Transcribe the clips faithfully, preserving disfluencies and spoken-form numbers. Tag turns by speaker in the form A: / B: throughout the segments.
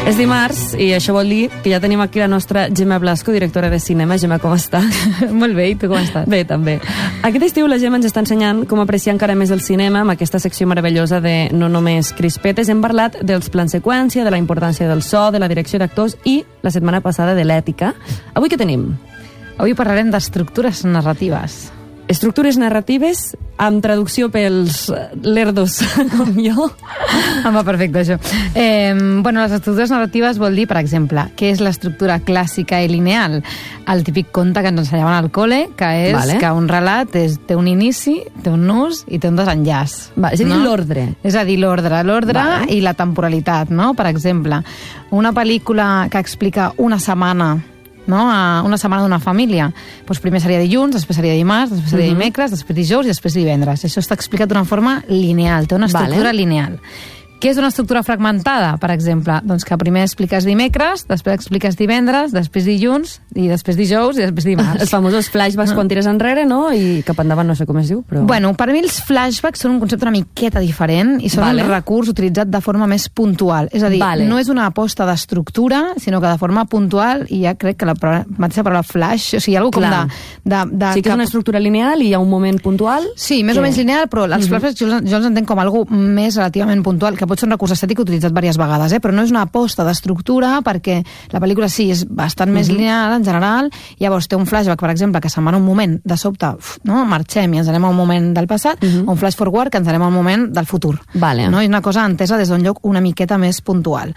A: És dimarts i això vol dir que ja tenim aquí la nostra Gemma Blasco, directora de cinema. Gemma, com estàs?
B: Molt bé, i tu com estàs?
A: Bé, també. Aquest estiu la Gemma ens està ensenyant com apreciar encara més el cinema amb aquesta secció meravellosa de No només crispetes. Hem parlat dels plans seqüència, de la importància del so, de la direcció d'actors i la setmana passada de l'ètica. Avui què tenim?
B: Avui parlarem d'estructures narratives.
A: Estructures narratives amb traducció pels lerdos com jo.
B: Em va perfecte, això. Eh, bueno, les estructures narratives vol dir, per exemple, què és l'estructura clàssica i lineal? El típic conte que ens ensenyaven al col·le, que és vale. que un relat és, té un inici, té un nus i té un desenllaç.
A: Va, és a dir,
B: no?
A: l'ordre.
B: És a dir, l'ordre. L'ordre vale. i la temporalitat, no? Per exemple, una pel·lícula que explica una setmana, no? A una setmana d'una família. Doncs primer seria dilluns, després seria dimarts, després seria
A: uh-huh.
B: dimecres, després dijous i després divendres. Això està explicat d'una forma lineal, té una estructura vale. lineal. Què és una estructura fragmentada, per exemple? Doncs que primer expliques dimecres, després expliques divendres, després dilluns, i després dijous, i després dimarts.
A: Els famosos flashbacks quan tires enrere, no? I cap endavant, no sé com es diu, però...
B: Bueno, per mi els flashbacks són un concepte una miqueta diferent i són vale. un recurs utilitzat de forma més puntual. És a dir, vale. no és una aposta d'estructura, sinó que de forma puntual, i ja crec que la paraula, mateixa paraula flash, o sigui, hi ha alguna com de... de, de
A: sí que és una estructura lineal i hi ha un moment puntual?
B: Sí, més que... o menys lineal, però els uh-huh. flashbacks jo, jo els entenc com algo més relativament puntual, que pot ser un recurs estètic utilitzat diverses vegades, eh? però no és una aposta d'estructura perquè la pel·lícula sí és bastant més uh-huh. lineal en general. Llavors té un flashback, per exemple, que se'n va a un moment de sobte, uf, no? marxem i ens anem a un moment del passat, uh-huh. o un flash forward que ens anem a un moment del futur.
A: Vale.
B: No? És una cosa entesa des d'un lloc una miqueta més puntual.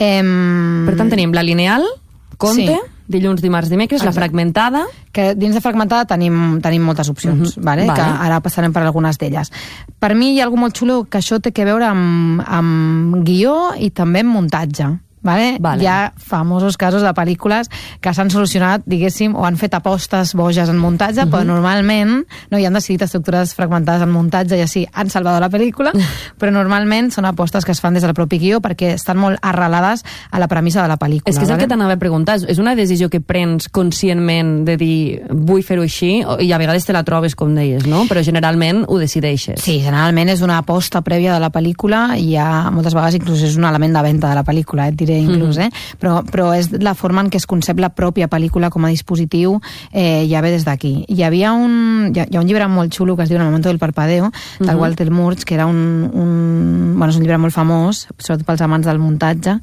B: Em...
A: Per tant, tenim la lineal, conte, sí. dilluns, dimarts, dimecres, Exacte. la fragmentada...
B: Que dins de fragmentada tenim, tenim moltes opcions, uh-huh. vale? vale. que ara passarem per algunes d'elles. Per mi hi ha alguna molt xulo que això té a veure amb, amb guió i també amb muntatge. Vale? Vale. Hi ha famosos casos de pel·lícules que s'han solucionat, diguéssim, o han fet apostes boges en muntatge, uh-huh. però normalment no hi han decidit estructures fragmentades en muntatge i així han salvat la pel·lícula, però normalment són apostes que es fan des del propi guió perquè estan molt arrelades a la premissa de la pel·lícula.
A: És que és
B: vale?
A: el que t'anava a preguntar. És una decisió que prens conscientment de dir vull fer-ho així, i a vegades te la trobes, com deies, no? Però generalment ho decideixes.
B: Sí, generalment és una aposta prèvia de la pel·lícula i ha, moltes vegades inclús és un element de venda de la pel·lícula, et diré inclús, eh? però, però és la forma en què es concep la pròpia pel·lícula com a dispositiu, eh, ja ve des d'aquí. Hi havia un, hi ha, hi ha un llibre molt xulo que es diu El momento del parpadeo, del uh-huh. Walter Murch, que era un, un, bueno, és un llibre molt famós, sobretot pels amants del muntatge,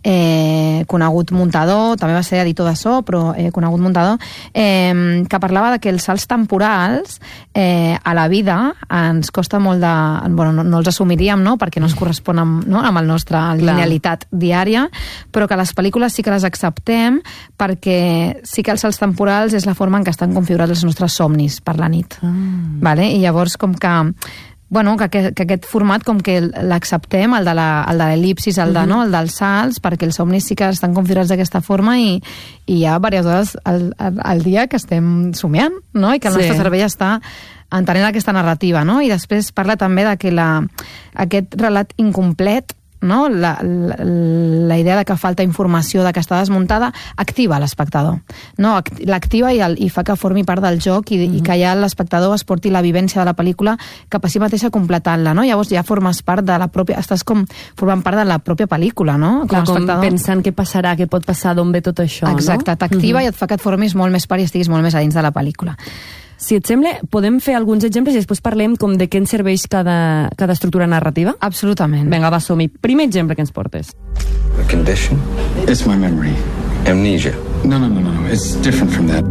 B: eh, conegut muntador, també va ser editor de so, però eh, conegut muntador, eh, que parlava de que els salts temporals eh, a la vida ens costa molt de... Bueno, no, no els assumiríem, no?, perquè no es correspon amb, no?, amb el nostre linealitat diària, però que les pel·lícules sí que les acceptem perquè sí que els salts temporals és la forma en què estan configurats els nostres somnis per la nit. Mm. Vale? I llavors com que bueno, que, que, que aquest format com que l'acceptem, el de l'el·lipsis, el, de, uh-huh. no? el dels salts, perquè els somnis sí que estan configurats d'aquesta forma i, i hi ha diverses hores al, al, al dia que estem somiant, no? I que el sí. nostre cervell està entenent aquesta narrativa, no? I després parla també de que la, aquest relat incomplet, no? La, la, la idea de que falta informació, de que està desmuntada, activa l'espectador. No? L'activa i, el, i fa que formi part del joc i, mm-hmm. i que ja l'espectador es porti la vivència de la pel·lícula cap a si mateixa completant-la. No? Llavors ja formes part de la pròpia... Estàs com formant part de la pròpia pel·lícula, no? Com,
A: Clar, com pensant què passarà, què pot passar, d'on ve tot això,
B: Exacte,
A: no?
B: t'activa mm-hmm. i et fa que et formis molt més part i estiguis molt més a dins de la pel·lícula.
A: Si et sembla, podem fer alguns exemples i després parlem com de què ens serveix cada, cada estructura narrativa?
B: Absolutament.
A: Vinga, va, som-hi. Primer exemple que ens portes.
C: A condition? It's my memory. Amnesia? No, no, no, no. It's different from that.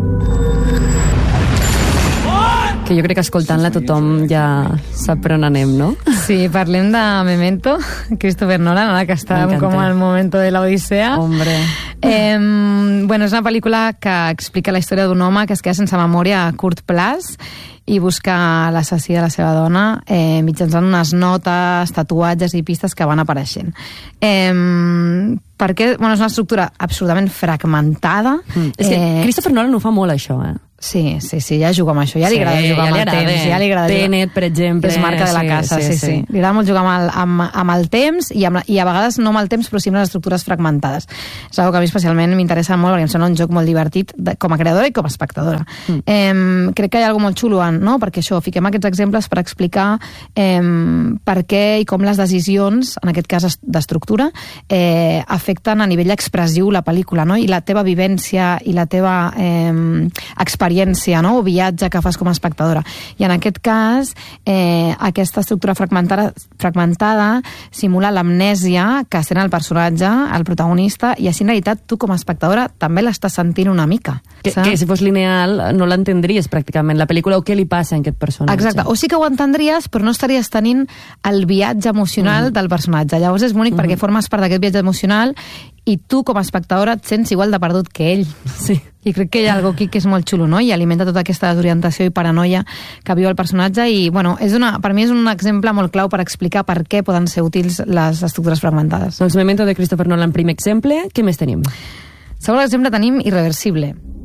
A: Que jo crec que escoltant-la tothom ja sap per on anem, no?
B: Sí, parlem de Memento, Christopher Nolan, ara que està com al moment de l'Odissea.
A: Hombre.
B: Eh, bueno, és una pel·lícula que explica la història d'un home que es queda sense memòria a curt plaç i busca l'assassí de la seva dona eh, mitjançant unes notes, tatuatges i pistes que van apareixent. Eh, perquè, bueno, és una estructura absolutament fragmentada.
A: Mm. És que eh, Christopher Nolan ho fa molt, això, eh?
B: Sí, sí, sí, ja juga amb això, ja li
A: Sí,
B: agrada jugar
A: ja
B: amb
A: li
B: el
A: agrada.
B: temps. Ja li agrada jugar.
A: Tenet, per exemple.
B: És marca de la
A: Sí,
B: casa,
A: sí,
B: sí, sí.
A: sí.
B: Li agrada molt jugar amb el, amb, amb el temps i, amb, la- i a vegades no amb el temps, però sí amb les estructures fragmentades. És una que a mi especialment m'interessa molt perquè em sembla un joc molt divertit de, com a creadora i com a espectadora. Mm. Eh, crec que hi ha alguna molt xulo, en, no? Perquè això, fiquem aquests exemples per explicar eh, per què i com les decisions, en aquest cas d'estructura, eh, afecten a nivell expressiu la pel·lícula, no? I la teva vivència i la teva eh, experiència, no? O viatge que fas com a espectadora. I en aquest cas, eh, aquesta estructura fragmentada, fragmentada simula l'amnèsia que sent el personatge, el protagonista, i així en realitat tu com a espectadora també l'estàs sentint una mica.
A: Que,
B: saps?
A: que si fos lineal no l'entendries pràcticament, la pel·lícula, o què li passa a aquest personatge.
B: Exacte, o sí que ho entendries, però no estaries tenint el viatge emocional mm. del personatge. Llavors és bonic mm. perquè formes part d'aquest viatge emocional i tu, com a espectadora, et sents igual de perdut que ell.
A: Sí.
B: I crec que hi ha alguna aquí que és molt xulo, no? I alimenta tota aquesta desorientació i paranoia que viu el personatge i, bueno, és una, per mi és un exemple molt clau per explicar per què poden ser útils les estructures fragmentades.
A: Doncs Memento de Christopher Nolan, primer exemple. Què més tenim?
B: Segon exemple tenim Irreversible.